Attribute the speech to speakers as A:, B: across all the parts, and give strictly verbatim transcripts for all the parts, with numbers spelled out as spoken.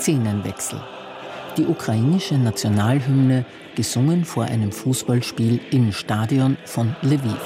A: Szenenwechsel. Die ukrainische Nationalhymne, gesungen vor einem Fußballspiel im Stadion von Lviv.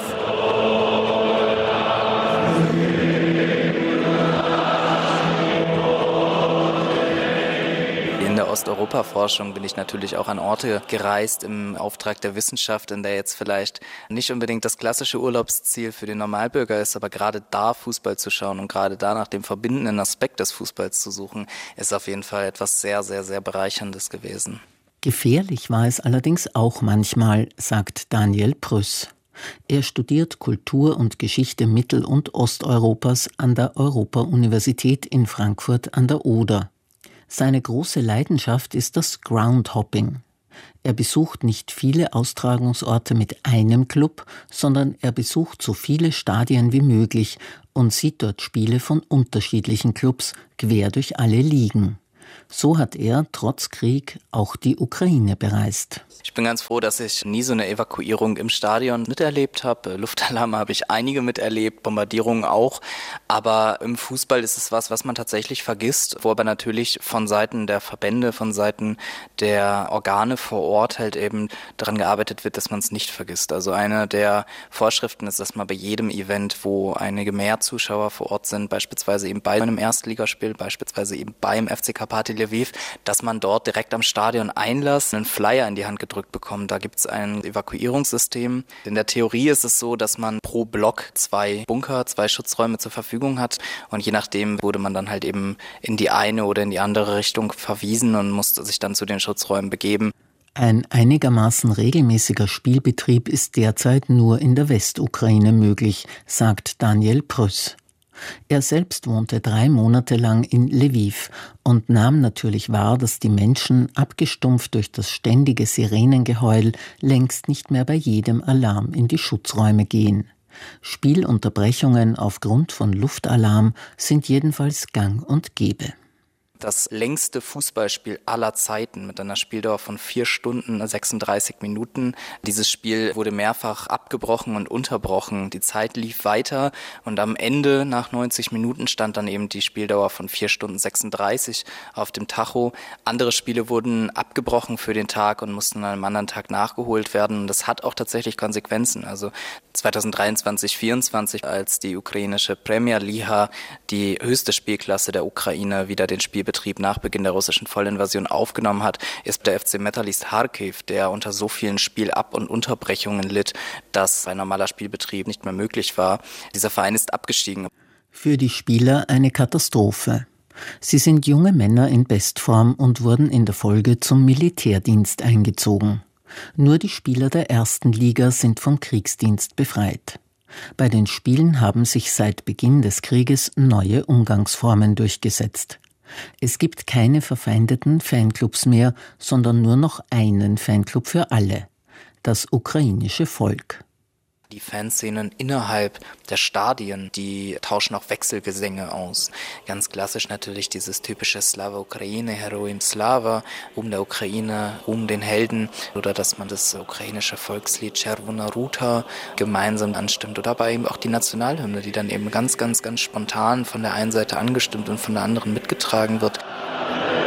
B: In der Osteuropa-Forschung bin ich natürlich auch an Orte gereist im Auftrag der Wissenschaft, in der jetzt vielleicht nicht unbedingt das klassische Urlaubsziel für den Normalbürger ist, aber gerade da Fußball zu schauen und gerade da nach dem verbindenden Aspekt des Fußballs zu suchen, ist auf jeden Fall etwas sehr, sehr, sehr Bereicherndes gewesen.
A: Gefährlich war es allerdings auch manchmal, sagt Daniel Prüss. Er studiert Kultur und Geschichte Mittel- und Osteuropas an der Europa-Universität in Frankfurt an der Oder. Seine große Leidenschaft ist das Groundhopping. Er besucht nicht viele Austragungsorte mit einem Club, sondern er besucht so viele Stadien wie möglich und sieht dort Spiele von unterschiedlichen Clubs quer durch alle Ligen. So hat er trotz Krieg auch die Ukraine bereist.
B: Ich bin ganz froh, dass ich nie so eine Evakuierung im Stadion miterlebt habe. Luftalarme habe ich einige miterlebt, Bombardierungen auch. Aber im Fußball ist es was, was man tatsächlich vergisst, wo aber natürlich von Seiten der Verbände, von Seiten der Organe vor Ort halt eben daran gearbeitet wird, dass man es nicht vergisst. Also eine der Vorschriften ist, dass man bei jedem Event, wo einige mehr Zuschauer vor Ort sind, beispielsweise eben bei einem Erstligaspiel, beispielsweise eben beim F C Karpaty Lviv, dass man dort direkt am Stadion Einlass einen Flyer in die Hand gedrückt bekommt. Da gibt es ein Evakuierungssystem. In der Theorie ist es so, dass man pro Block zwei Bunker, zwei Schutzräume zur Verfügung hat und je nachdem wurde man dann halt eben in die eine oder in die andere Richtung verwiesen und musste sich dann zu den Schutzräumen begeben.
A: Ein einigermaßen regelmäßiger Spielbetrieb ist derzeit nur in der Westukraine möglich, sagt Daniel Prüss. Er selbst wohnte drei Monate lang in Lviv und nahm natürlich wahr, dass die Menschen, abgestumpft durch das ständige Sirenengeheul, längst nicht mehr bei jedem Alarm in die Schutzräume gehen. Spielunterbrechungen aufgrund von Luftalarm sind jedenfalls gang und gäbe.
B: Das längste Fußballspiel aller Zeiten mit einer Spieldauer von vier Stunden sechsunddreißig Minuten. Dieses Spiel wurde mehrfach abgebrochen und unterbrochen. Die Zeit lief weiter und am Ende, nach neunzig Minuten, stand dann eben die Spieldauer von vier Stunden sechsunddreißig auf dem Tacho. Andere Spiele wurden abgebrochen für den Tag und mussten an einem anderen Tag nachgeholt werden. Und das hat auch tatsächlich Konsequenzen. Also zweitausenddreiundzwanzig vierundzwanzig, als die ukrainische Premier Liha, die höchste Spielklasse der Ukraine, wieder den Spielbetrieb nach Beginn der russischen Vollinvasion aufgenommen hat, ist der F C Metalist Kharkiv, der unter so vielen Spielab- und Unterbrechungen litt, dass ein normaler Spielbetrieb nicht mehr möglich war. Dieser Verein ist abgestiegen.
A: Für die Spieler eine Katastrophe. Sie sind junge Männer in Bestform und wurden in der Folge zum Militärdienst eingezogen. Nur die Spieler der ersten Liga sind vom Kriegsdienst befreit. Bei den Spielen haben sich seit Beginn des Krieges neue Umgangsformen durchgesetzt. Es gibt keine verfeindeten Fanclubs mehr, sondern nur noch einen Fanclub für alle: das ukrainische Volk.
B: Die Fanszenen innerhalb der Stadien, die tauschen auch Wechselgesänge aus. Ganz klassisch natürlich dieses typische Slava Ukraine, Heroim Slava, Ruhm der Ukraine, Ruhm den Helden, oder dass man das ukrainische Volkslied Chervona Ruta gemeinsam anstimmt, oder aber eben auch die Nationalhymne, die dann eben ganz, ganz, ganz spontan von der einen Seite angestimmt und von der anderen mitgetragen wird.